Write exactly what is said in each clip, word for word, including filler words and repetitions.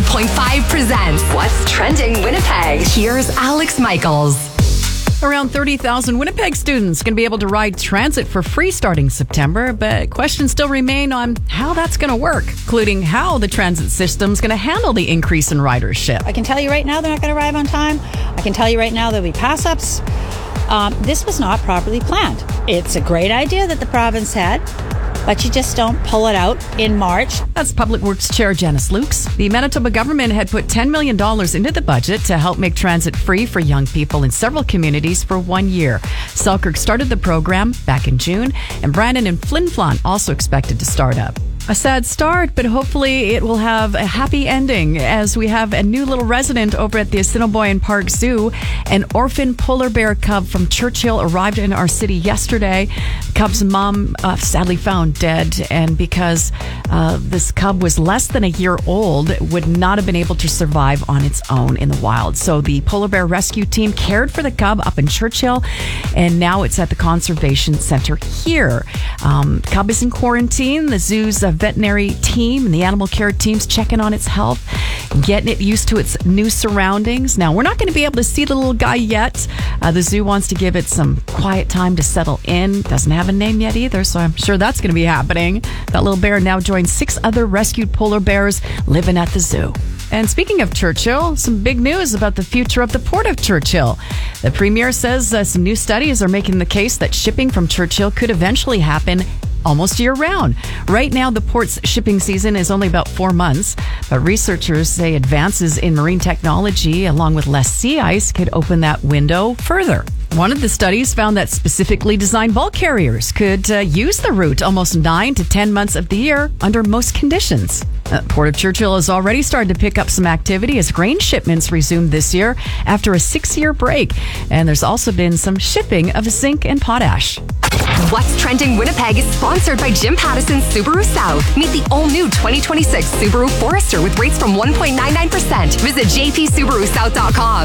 hundred point five presents What's Trending Winnipeg. Here's Alex Michaels. Around thirty thousand Winnipeg students going to be able to ride transit for free starting September, but questions still remain on how that's going to work, including how the transit system is going to handle the increase in ridership. I can tell you right now they're not going to arrive on time. I can tell you right now there'll be pass-ups. Um, this was not properly planned. It's a great idea that the province had, but you just don't pull it out in March. That's Public Works Chair Janice Lukes. The Manitoba government had put ten million dollars into the budget to help make transit free for young people in several communities for one year. Selkirk started the program back in June, and Brandon and Flin Flon also expected to start up. A sad start, but hopefully it will have a happy ending as we have a new little resident over at the Assiniboine Park Zoo. An orphan polar bear cub from Churchill arrived in our city yesterday. The cub's mom uh, sadly found dead, and because uh, this cub was less than a year old, would not have been able to survive on its own in the wild. So the polar bear rescue team cared for the cub up in Churchill, and now it's at the conservation center here. Um, the cub is in quarantine. The zoo's uh, veterinary team and the animal care team's checking on its health, getting it used to its new surroundings. Now, we're not going to be able to see the little guy yet. Uh, the zoo wants to give it some quiet time to settle in. Doesn't have a name yet either, so I'm sure that's going to be happening. That little bear now joins six other rescued polar bears living at the zoo. And speaking of Churchill, some big news about the future of the Port of Churchill. The Premier says uh, some new studies are making the case that shipping from Churchill could eventually happen almost year-round. Right now, the port's shipping season is only about four months, but researchers say advances in marine technology, along with less sea ice, could open that window further. One of the studies found that specifically designed bulk carriers could uh, use the route almost nine to ten months of the year under most conditions. Uh, Port of Churchill has already started to pick up some activity as grain shipments resumed this year after a six-year break. And there's also been some shipping of zinc and potash. What's Trending Winnipeg is sponsored by Jim Pattison Subaru South. Meet the all-new twenty twenty-six Subaru Forester with rates from one point nine nine percent. Visit j p subaru south dot com.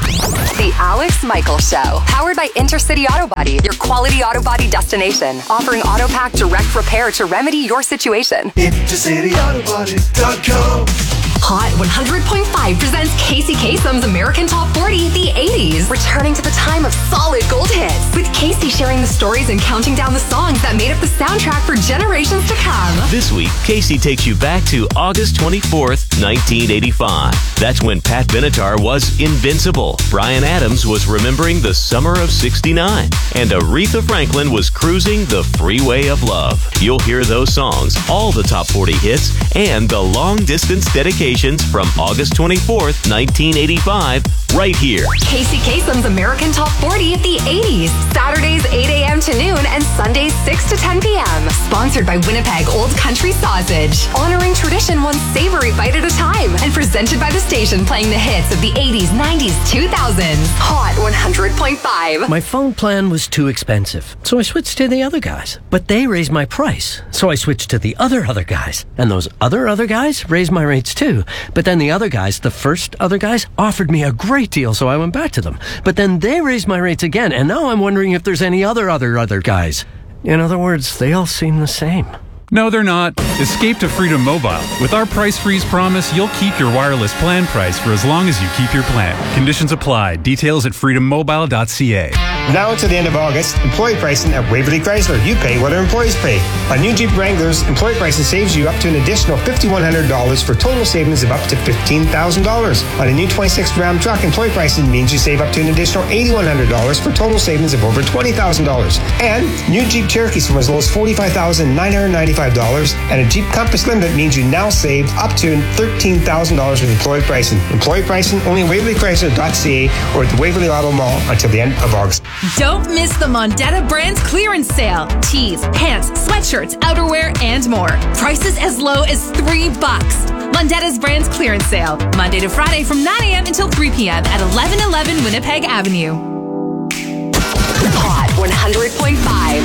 The Alex Michaels Show. Powered by Intercity Auto Body, your quality auto body destination. Offering AutoPack direct repair to remedy your situation. intercity auto body dot com. Hot one hundred point five presents Casey Kasem's American Top forty, the eighties. Returning to the time of solid gold hits, with Casey sharing the stories and counting down the songs that made up the soundtrack for generations to come. This week, Casey takes you back to August twenty-fourth, nineteen eighty-five. That's when Pat Benatar was invincible. Bryan Adams was remembering the summer of sixty-nine. And Aretha Franklin was cruising the freeway of love. You'll hear those songs, all the top forty hits, and the long-distance dedications from August twenty-fourth, nineteen eighty-five, right here. Casey Kasem's American Top forty, the eighties. Saturdays eight a.m. to noon and Sundays six to ten p.m. Sponsored by Winnipeg Old Country Sausage. Honoring tradition one savory bite at a time. And presented by the station playing the hits of the eighties, nineties, two thousands. Hot one hundred point five. My phone plan was too expensive, so I switched to the other guys. But they raised my price, so I switched to the other other guys. And those other other guys raised my rates too. But then the other guys, the first other guys, offered me a great deal, so I went back to them. But then they raised my rates again, and now I'm wondering if there's any other other other guys. In other words, they all seem the same. No, they're not. Escape to Freedom Mobile. With our price freeze promise, you'll keep your wireless plan price for as long as you keep your plan. Conditions apply. Details at freedom mobile dot c a. Now until the end of August, employee pricing at Waverly Chrysler. You pay what our employees pay. On new Jeep Wranglers, employee pricing saves you up to an additional five thousand one hundred dollars for total savings of up to fifteen thousand dollars. On a new twenty-six Ram truck, employee pricing means you save up to an additional eight thousand one hundred dollars for total savings of over twenty thousand dollars. And new Jeep Cherokees from as low as forty-five thousand nine hundred ninety-five dollars, and a Jeep Compass Limited means you now save up to thirteen thousand dollars with employee pricing. Employee pricing only at waverly chrysler dot c a or at the Waverly Auto Mall until the end of August. Don't miss the Mondetta Brands clearance sale. Tees, pants, sweatshirts, outerwear, and more. Prices as low as three bucks. Mondetta's Brands clearance sale. Monday to Friday from nine a.m. until three p.m. at eleven eleven Winnipeg Avenue. Hot one hundred point five.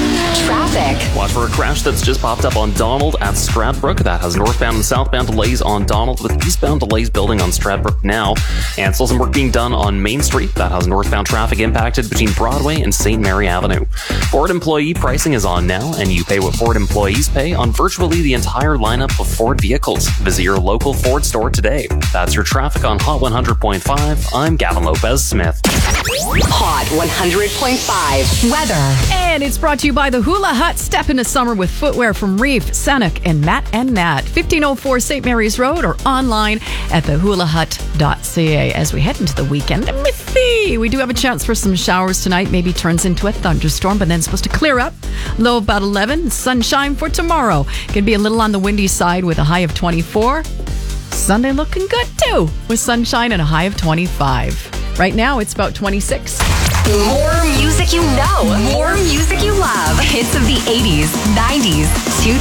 traffic. Watch for a crash that's just popped up on Donald at Stradbrook. That has northbound and southbound delays on Donald, with eastbound delays building on Stradbrook now. And still some work being done on Main Street. That has northbound traffic impacted between Broadway and Saint Mary Avenue. Ford employee pricing is on now, and you pay what Ford employees pay on virtually the entire lineup of Ford vehicles. Visit your local Ford store today. That's your traffic on Hot one hundred point five. I'm Gavin Lopez-Smith. Hot one hundred point five. Weather. And it's brought to you by the Hula Hut. Step into summer with footwear from Reef, Seneca, and Matt and Nat. fifteen oh four Saint Mary's Road or online at the hula hut dot c a. As we head into the weekend, let me see. We do have a chance for some showers tonight. Maybe turns into a thunderstorm, but then it's supposed to clear up. Low of about eleven. Sunshine for tomorrow. Could be a little on the windy side with a high of twenty-four. Sunday looking good too, with sunshine and a high of twenty-five. Right now, it's about twenty-six. More music you know. More music you love. Hits of the eighties, nineties, two